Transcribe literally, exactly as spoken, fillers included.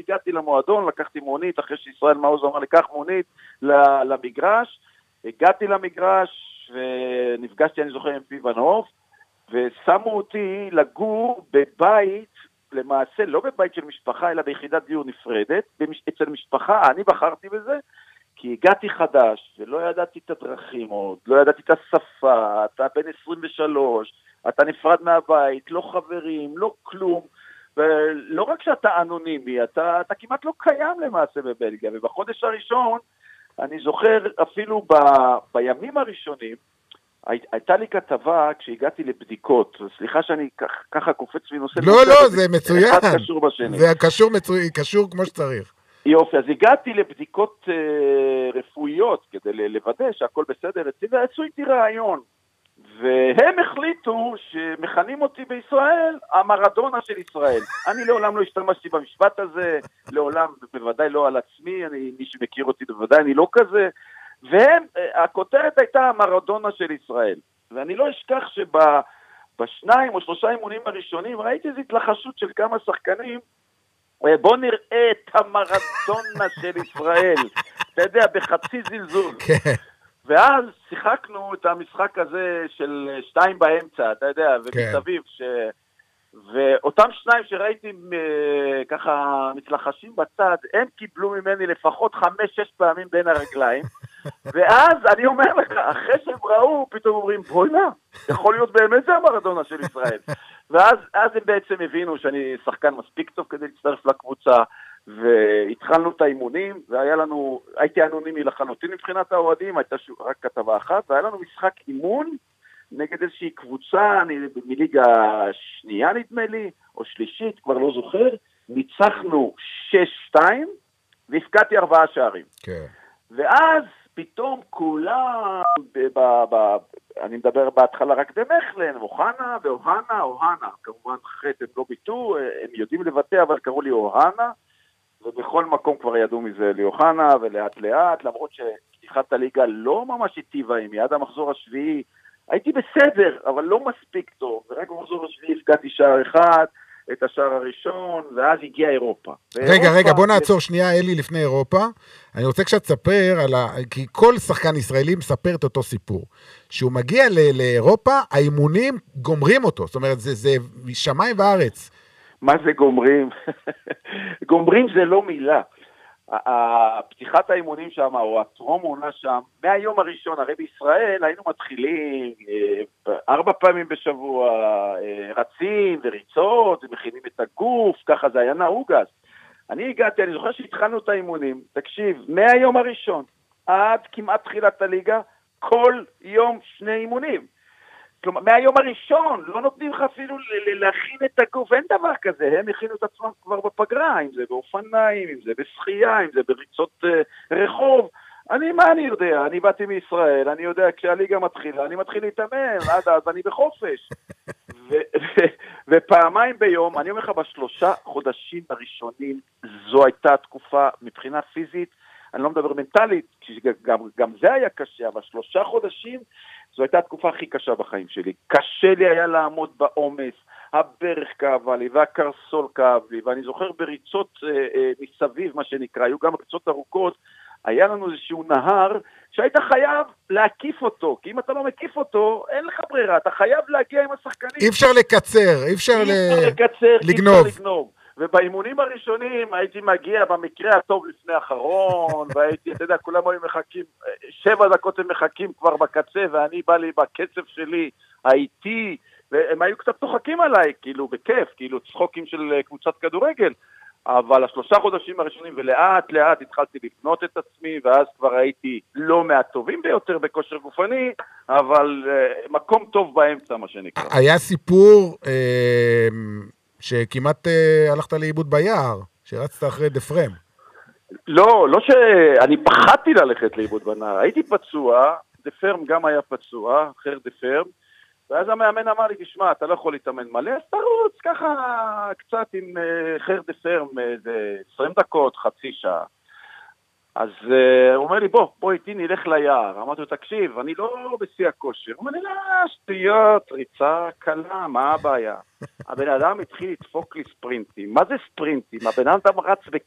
הגעתי למועדון, לקחתי מונית, אחרי שישראל מעוז אמר לקח מונית למגרש, הגעתי למגרש, ונפגשתי, אני זוכר, עם פיבנוב, ושמו אותי לגור בבית, למעשה לא בבית של משפחה, אלא ביחידת דיור נפרדת, אצל משפחה, אני בחרתי בזה, כי הגעתי חדש, ולא ידעתי את הדרכים עוד, לא ידעתי את השפה, אתה בן עשרים ושלוש, אתה נפרד מהבית, לא חברים, לא כלום, ולא רק שאתה אנונימי, אתה, אתה כמעט לא קיים למעשה בבלגיה, ובחודש הראשון, אני זוכר אפילו ב, בימים הראשונים, הי, הייתה לי כתבה כשהגעתי לבדיקות, סליחה שאני כ, ככה קופץ מנושא... לא, לא, זה מצוין. אחד קשור בשני. זה קשור, מצוי, קשור כמו שצריך. יופי, אז הגעתי לבדיקות אה, רפואיות כדי לוודא שהכל בסדר אצלי, ועשו איתי רעיון, והם החליטו שמכנים אותי בישראל המרדונה של ישראל. אני לעולם לא השתמשתי במשפט הזה, לעולם בוודאי לא על עצמי, אני, מי שמכיר אותי בוודאי אני לא כזה, והם, הכותרת הייתה המרדונה של ישראל, ואני לא אשכח שבשניים או שלושה אימונים הראשונים ראיתי איזו התלחשות של כמה שחקנים, בוא נראה את המרדונה של ישראל, אתה יודע, בחצי זלזול. ואז שיחקנו את המשחק הזה של שתיים באמצע, אתה יודע, ומסביב, ש... ואותם שניים שראיתי ככה מתלחשים בצד, הם קיבלו ממני לפחות חמש, שש פעמים בין הרגליים, ואז אני אומר לך, אחרי שהם ראו, פתאום אומרים, בואי נע, יכול להיות באמת זה המרדונה של ישראל. ואז אז הם בעצם הבינו שאני שחקן מספיק טוב כדי להצטרף לקבוצה, והתחלנו את האימונים, והיה לנו, הייתי אנונימי לחלוטין מבחינת האוהדים, הייתה רק כתבה אחת, והיה לנו משחק אימון, נגד איזושהי קבוצה, אני מליגה שנייה נדמה לי, או שלישית, כבר לא זוכר, ניצחנו שש שתיים, והפקעתי ארבעה שערים. כן. ואז פתאום כולם, ב- ב- ב- אני מדבר בהתחלה רק במכלן, אוחנה ואוהנה, אוהנה, כמובן חטא הם לא ביטו, הם יודעים לבטא, אבל קראו לי אוהנה, ובכל מקום כבר ידעו מזה ליוחנה, ולאט לאט, למרות שפתיחת הליגה לא ממש היטיבה עימי, עד המחזור השביעי, הייתי בסדר, אבל לא מספיק טוב, ורק במחזור השביעי הפקעתי שער אחד, את השער הראשון, ואז הגיעה אירופה. רגע, רגע, בוא נעצור שנייה, אלי, לפני אירופה. אני רוצה קצת לספר, על ה... כי כל שחקן ישראלי מספר את אותו סיפור. שהוא מגיע ל- לאירופה, האימונים גומרים אותו, זאת אומרת, זה, זה שמיים וארץ. מה זה גומרים? גומרים זה לא מילה. הפתיחת האימונים שם, או הטרום עונה שם, מהיום הראשון, הרי בישראל היינו מתחילים ארבע פעמים בשבוע, רצים וריצות, ומכינים את הגוף, ככה זה היה נהוג אז. אני הגעתי, אני זוכר שהתחלנו את האימונים, תקשיב, מהיום הראשון, עד כמעט תחילת הליגה, כל יום שני אימונים. כלומר, מהיום הראשון, לא נותנים לך אפילו להכין את הגוף, אין דבר כזה, הם הכינו את עצמם כבר בפגרה, אם זה באופניים, אם זה בשחייה, אם זה בריצות uh, רחוב, אני, מה אני יודע? אני באתי מישראל, אני יודע, כשהליגה מתחילה, אני מתחיל להתאמן, עד אז אני בחופש. ו- ו- ופעמיים ביום, אני אומר לך, בשלושה חודשים הראשונים, זו הייתה תקופה מבחינה פיזית, אני לא מדבר מנטלית, גם, גם זה היה קשה, אבל שלושה חודשים, זו הייתה התקופה הכי קשה בחיים שלי. קשה לי היה לעמוד בעומס, הברך כאבה לי, והקרסול כאב לי, ואני זוכר בריצות אה, אה, מסביב, מה שנקרא, היו גם ריצות ארוכות, היה לנו איזשהו נהר, שהיית חייב להקיף אותו, כי אם אתה לא מקיף אותו, אין לך ברירה, אתה חייב להגיע עם השחקנים. אי אפשר לקצר, אי אפשר, אי ל... אפשר לקצר, לגנוב. אי אפשר לגנוב. ובאימונים הראשונים הייתי מגיע במקרה הטוב לפני האחרון, והייתי, אתה יודע, כולם היו מחכים, שבע דקות הם מחכים כבר בקצה, ואני בא לי בקצב שלי, האיטי, והם היו קצת צוחקים עליי, כאילו בכיף, כאילו צחוקים של קבוצת כדורגל, אבל השלושה חודשים הראשונים, ולאט לאט התחלתי לבנות את עצמי, ואז כבר הייתי לא מהטובים ביותר בכושר גופני, אבל uh, מקום טוב באמצע, מה שנקרא. היה סיפור... אה... שכמעט uh, הלכת לאיבוד ביער, שרצת אחרי דפרם. לא, לא שאני פחדתי ללכת לאיבוד בנער, הייתי פצוע, דפרם גם היה פצוע, אחר דפרם, ואז המאמן אמר לי, תשמע, אתה לא יכול להתאמן מלא, אז תרוץ ככה קצת עם uh, חר דפרם, איזה עשרים דקות, חצי שעה. אז uh, הוא אומר לי, בוא, בוא איתי נלך ליער. אמרתי לו, תקשיב, אני לא בשיא הכושר. הוא אומר לי, לא, שטויות, ריצה קלה, מה הבעיה? הבן אדם התחיל לדפוק לי ספרינטים. מה זה ספרינטים? הבן אדם רץ